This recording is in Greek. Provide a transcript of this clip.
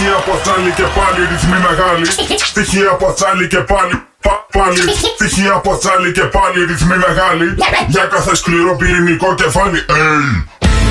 Στοιχεία από τσάλι και πάλι ρυθμοί μεγάλοι. Στοιχεία από τσάλι και πάλι. Πάλι στοιχεία από τσάλι και πάλι ρυθμοί μεγάλοι. Για κάθε σκληρό πυρηνικό κεφάλι.